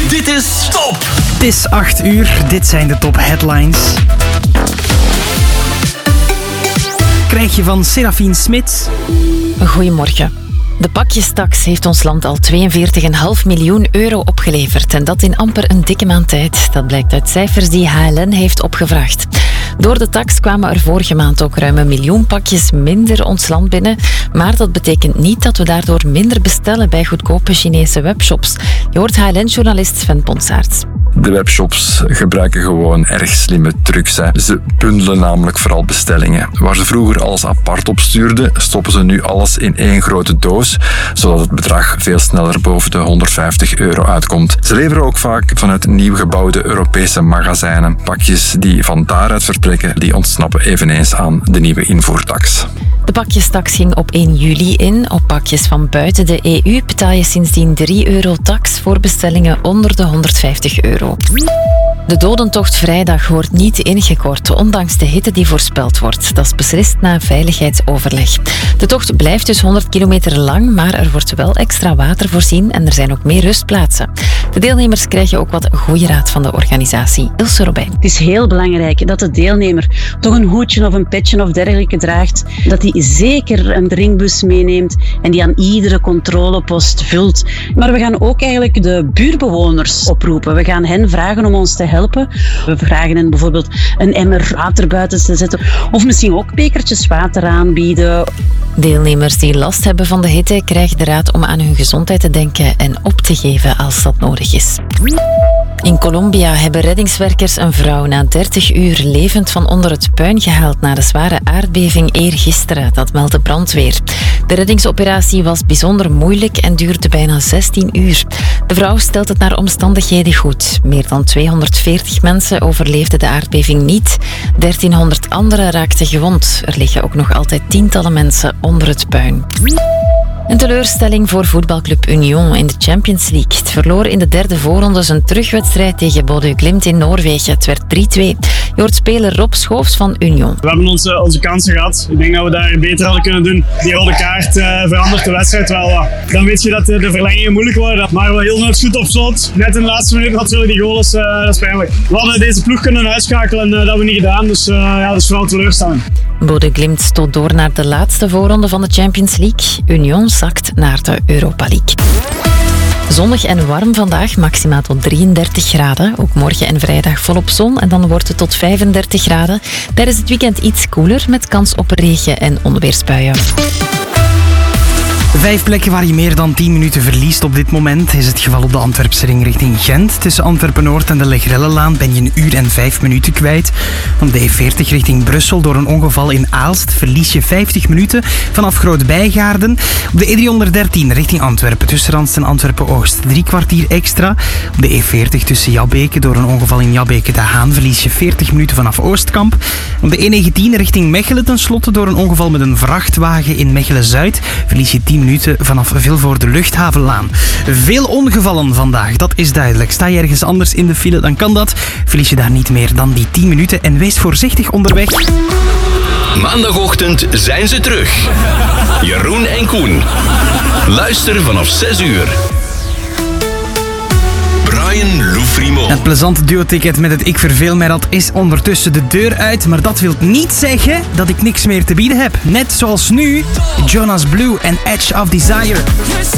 Dit is Top! Het is 8 uur, dit zijn de top headlines. Krijg je van Serafine Smits. Goedemorgen. De pakjestaks heeft ons land al 42,5 miljoen euro opgeleverd. En dat in amper een dikke maand tijd. Dat blijkt uit cijfers die HLN heeft opgevraagd. Door de tax kwamen er vorige maand ook ruim 1 miljoen pakjes minder ons land binnen. Maar dat betekent niet dat we daardoor minder bestellen bij goedkope Chinese webshops. Je hoort HLN-journalist Sven Ponsaerts. De webshops gebruiken gewoon erg slimme trucs. Ze bundelen namelijk vooral bestellingen. Waar ze vroeger alles apart opstuurden, stoppen ze nu alles in één grote doos, zodat het bedrag veel sneller boven de €150 uitkomt. Ze leveren ook vaak vanuit nieuw gebouwde Europese magazijnen. Pakjes die van daaruit vertrekken, die ontsnappen eveneens aan de nieuwe invoertax. De pakjestaks ging op 1 juli in. Op pakjes van buiten de EU betaal je sindsdien €3 tax voor bestellingen onder de €150. De dodentocht vrijdag wordt niet ingekort, ondanks de hitte die voorspeld wordt. Dat is beslist na veiligheidsoverleg. De tocht blijft dus 100 kilometer lang, maar er wordt wel extra water voorzien en er zijn ook meer rustplaatsen. De deelnemers krijgen ook wat goede raad van de organisatie. Ilse Robijn. Het is heel belangrijk dat de deelnemer toch een hoedje of een petje of dergelijke draagt. Dat hij zeker een drinkbus meeneemt en die aan iedere controlepost vult. Maar we gaan ook eigenlijk de buurtbewoners oproepen. We gaan hen vragen om ons te helpen. We vragen hen bijvoorbeeld een emmer water buiten te zetten of misschien ook bekertjes water aanbieden. Deelnemers die last hebben van de hitte krijgen de raad om aan hun gezondheid te denken en op te geven als dat nodig is. In Colombia hebben reddingswerkers een vrouw na 30 uur levend van onder het puin gehaald na de zware aardbeving eergisteren. Dat meldt de brandweer. De reddingsoperatie was bijzonder moeilijk en duurde bijna 16 uur. De vrouw stelt het naar omstandigheden goed. Meer dan 240 mensen overleefden de aardbeving niet. 1300 anderen raakten gewond. Er liggen ook nog altijd tientallen mensen onder het puin. Een teleurstelling voor voetbalclub Union in de Champions League. Het verloor in de derde voorronde zijn terugwedstrijd tegen Bodø Glimt in Noorwegen. Het werd 3-2. Je hoort speler Rob Schoofs van Union. We hebben onze kansen gehad. Ik denk dat we daar beter hadden kunnen doen. Die rode kaart verandert de wedstrijd wel. Dan weet je dat de verlengingen moeilijk worden. Maar wel heel nooit goed op slot. Net in de laatste minuut natuurlijk die goal, dat is pijnlijk. We hadden deze ploeg kunnen uitschakelen en dat hebben we niet gedaan. Dus dat is vooral teleurstelling. Bodø Glimt stoot door naar de laatste voorronde van de Champions League. Union zakt naar de Europa League. Zonnig en warm vandaag, maximaal tot 33 graden. Ook morgen en vrijdag volop zon en dan wordt het tot 35 graden. Tijdens het weekend iets koeler met kans op regen en onweersbuien. 5 plekken waar je meer dan 10 minuten verliest op dit moment is het geval op de Antwerpse ring richting Gent. Tussen Antwerpen-Noord en de Legrellenlaan ben je 1 uur en 5 minuten kwijt. Op de E40 richting Brussel door een ongeval in Aalst verlies je 50 minuten vanaf Groot-Bijgaarden. Op de E313 richting Antwerpen tussen Randst en Antwerpen-Oost 3 kwartier extra. Op de E40 tussen Jabbeke door een ongeval in Jabbeke-De Haan verlies je 40 minuten vanaf Oostkamp. Op de E19 richting Mechelen tenslotte door een ongeval met een vrachtwagen in Mechelen-Zuid verlies je 10 minuten vanaf Vilvoorde Luchthavenlaan. Veel ongevallen vandaag, dat is duidelijk. Sta je ergens anders in de file, dan kan dat. Verlies je daar niet meer dan die 10 minuten en wees voorzichtig onderweg. Maandagochtend zijn ze terug. Jeroen en Koen. Luister vanaf 6 uur. Brian Loufrimo. Een plezante duo-ticket met het Ik Verveel Mij dat is ondertussen de deur uit. Maar dat wil niet zeggen dat ik niks meer te bieden heb. Net zoals nu, Jonas Blue en Edge of Desire.